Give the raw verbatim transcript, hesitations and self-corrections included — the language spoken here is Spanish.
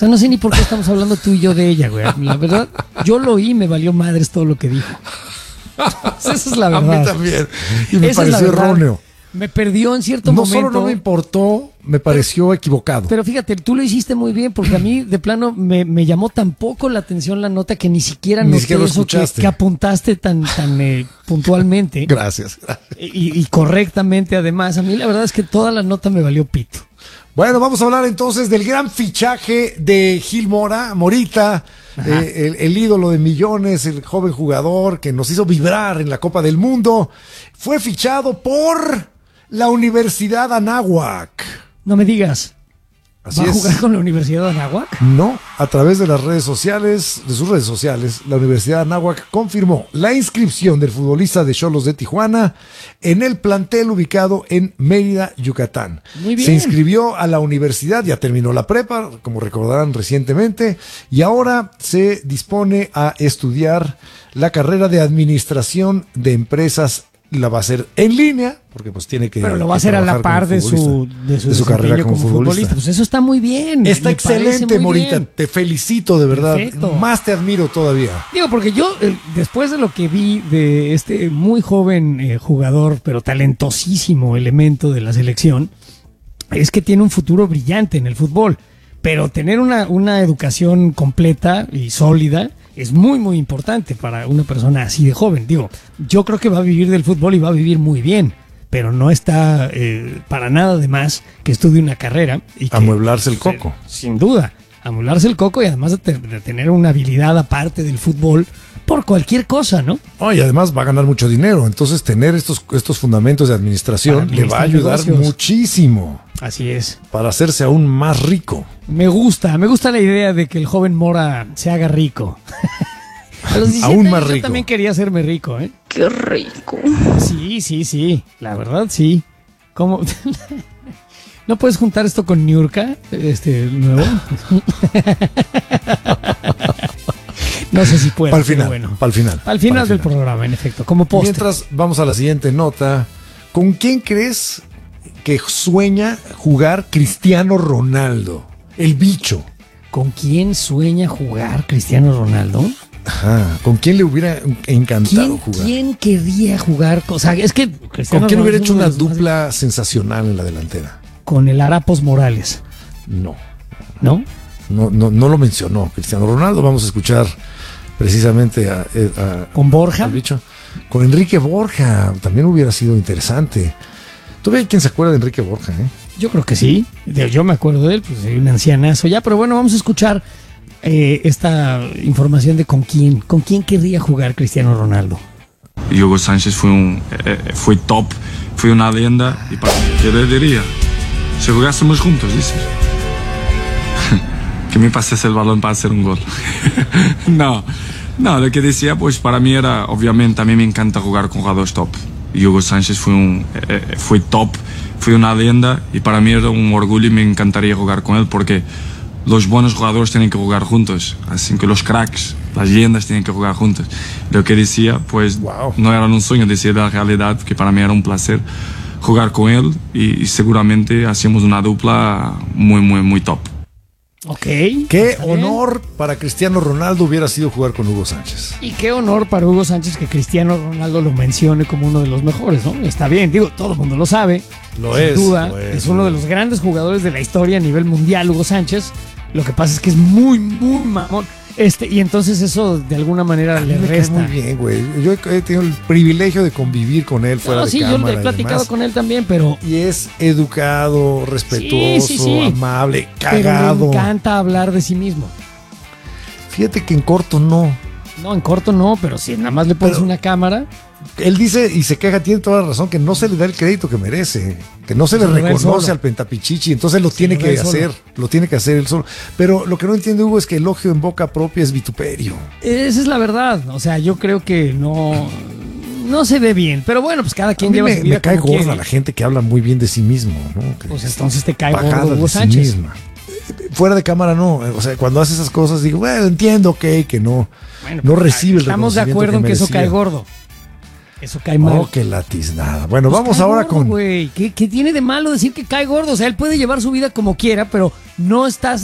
sea, no sé ni por qué estamos hablando tú y yo de ella, güey. La verdad, yo lo oí y me valió madres todo lo que dijo. Esa es la verdad. A mí también. Y me Esa pareció erróneo. Me perdió en cierto no momento. No solo no me importó, me pareció pero, equivocado. Pero fíjate, tú lo hiciste muy bien, porque a mí de plano me, me llamó tan poco la atención la nota que ni siquiera ni noté siquiera lo eso que, que apuntaste tan, tan eh, puntualmente. Gracias. gracias. Y, y correctamente además. A mí la verdad es que toda la nota me valió pito. Bueno, vamos a hablar entonces del gran fichaje de Gil Mora, Morita, eh, el, el ídolo de millones, el joven jugador que nos hizo vibrar en la Copa del Mundo. Fue fichado por la Universidad Anáhuac. No me digas. Así ¿Va a es. jugar con la Universidad de Anáhuac? No, a través de las redes sociales, de sus redes sociales, la Universidad de Anáhuac confirmó la inscripción del futbolista de Xolos de Tijuana en el plantel ubicado en Mérida, Yucatán. Muy bien. Se inscribió a la universidad, ya terminó la prepa, como recordarán recientemente, y ahora se dispone a estudiar la carrera de administración de empresas. La va a hacer en línea, porque pues tiene que. Pero lo va a hacer a la par de su, de su, de su carrera como, como futbolista. futbolista. Pues eso está muy bien. Está excelente, Morita. Bien. Te felicito, de verdad. Perfecto. Más te admiro todavía. Digo, porque yo, eh, después de lo que vi de este muy joven eh, jugador, pero talentosísimo elemento de la selección, es que tiene un futuro brillante en el fútbol. Pero tener una, una educación completa y sólida es muy, muy importante para una persona así de joven. Digo, yo creo que va a vivir del fútbol y va a vivir muy bien, pero no está eh, para nada de más que estudie una carrera. Y que, amueblarse el coco. Eh, sin duda, amueblarse el coco y además de, te, de tener una habilidad aparte del fútbol por cualquier cosa, ¿no? Oh, y además va a ganar mucho dinero, entonces tener estos, estos fundamentos de administración le va a ayudar negocios. muchísimo. Así es. Para hacerse aún más rico. Me gusta, me gusta la idea de que el joven Mora se haga rico. A los diecisiete aún más años rico. Yo también quería hacerme rico, ¿eh? Qué rico. Sí, sí, sí. La verdad, sí. ¿Cómo? ¿No puedes juntar esto con Niurka? Este, nuevo. No sé si puedo. Para el final. Bueno. Para el final. Al final del programa, en efecto. Como postre. Mientras vamos a la siguiente nota. ¿Con quién crees que sueña jugar Cristiano Ronaldo? El bicho. ¿Con quién sueña jugar Cristiano Ronaldo? Ajá. ¿Con quién le hubiera encantado ¿Quién, jugar? ¿Quién querría jugar? O sea, es que Cristiano ¿Con quién hubiera hecho una dupla más... sensacional en la delantera? Con el Arapos Morales. No. ¿No? No, no, no lo mencionó Cristiano Ronaldo. Vamos a escuchar precisamente a, a, ¿Con Borja? Al bicho. Con Enrique Borja. También hubiera sido interesante. ¿Todavía hay quien se acuerda de Enrique Borja, eh? Yo creo que sí. Yo me acuerdo de él, pues soy un ancianazo ya. Pero bueno, vamos a escuchar eh, esta información de con quién, con quién querría jugar Cristiano Ronaldo. Hugo Sánchez fue un, eh, fue top, fue una leyenda. Y para qué le diría, si jugásemos juntos, dices. Que me pases el balón para hacer un gol. no, no, lo que decía, pues para mí era, obviamente, a mí me encanta jugar con jugadores top. Hugo Sánchez fue un, eh, fue top, fue una leyenda y para mí era un orgullo y me encantaría jugar con él porque los buenos jugadores tienen que jugar juntos, así que los cracks, las leyendas tienen que jugar juntos. Lo que decía, pues wow. No era un sueño, decía la realidad, que para mí era un placer jugar con él y, y seguramente hacíamos una dupla muy, muy, muy top. Ok. Qué honor para Cristiano Ronaldo hubiera sido jugar con Hugo Sánchez. Y qué honor para Hugo Sánchez que Cristiano Ronaldo lo mencione como uno de los mejores, ¿no? Está bien, digo, todo el mundo lo sabe. Lo sin es. duda, lo es, es uno de los grandes jugadores de la historia a nivel mundial, Hugo Sánchez. Lo que pasa es que es muy, muy mamón. Este, y entonces eso de alguna manera le me resta. Muy bien, güey. Yo he tenido el privilegio de convivir con él fuera no, de sí, cámara. Sí, yo he platicado con él también, pero... Y es educado, respetuoso, sí, sí, sí. amable, cagado. Pero le encanta hablar de sí mismo. Fíjate que en corto no. No, en corto no, pero si nada más le pones pero, una cámara... Él dice y se queja, tiene toda la razón, que no se le da el crédito que merece, que no se le reconoce al Pentapichichi, entonces lo tiene que hacer, lo tiene que hacer él solo. Pero lo que no entiende Hugo es que elogio en boca propia es vituperio. Esa es la verdad, o sea, yo creo que no, no se ve bien, pero bueno, pues cada quien lleva me, su vida me cae como gorda quiere. La gente que habla muy bien de sí mismo, ¿no? Que pues entonces te cae gordo Hugo Sánchez. Sí misma. Fuera de cámara no, o sea, cuando hace esas cosas digo, bueno, entiendo, ok, que no, bueno, no recibe el estamos de acuerdo que en que eso cae gordo. Eso cae mal. Oh, qué latiznada. Bueno, pues vamos ahora gordo, con... ¿Qué, ¿Qué tiene de malo decir que cae gordo? O sea, él puede llevar su vida como quiera, pero no estás